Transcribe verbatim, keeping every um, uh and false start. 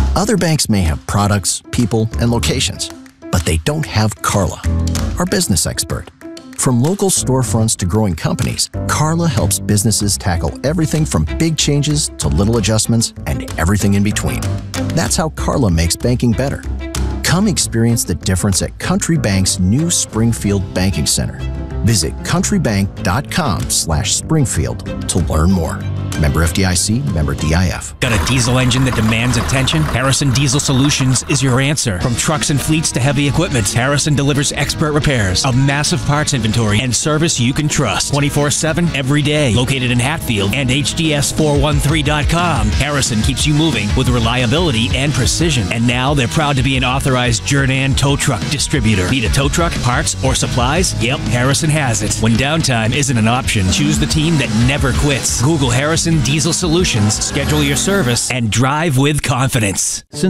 Other banks may have products, people, and locations, but they don't have Carla, our business expert. From local storefronts to growing companies, Carla helps businesses tackle everything from big changes to little adjustments and everything in between. That's how Carla makes banking better. Come experience the difference at Country Bank's new Springfield Banking Center. Visit countrybank.com slash Springfield to learn more. Member F D I C, member D I F. Got a diesel engine that demands attention? Harrison Diesel Solutions is your answer. From trucks and fleets to heavy equipment, Harrison delivers expert repairs, a massive parts inventory, and service you can trust. twenty-four seven, every day. Located in Hatfield and H D S four one three dot com. Harrison keeps you moving with reliability and precision. And now they're proud to be an authorized Jernan tow truck distributor. Need a tow truck, parts, or supplies? Yep, Harrison has it. When downtime isn't an option, choose the team that never quits. Google Harrison Diesel Solutions, schedule your service, and drive with confidence.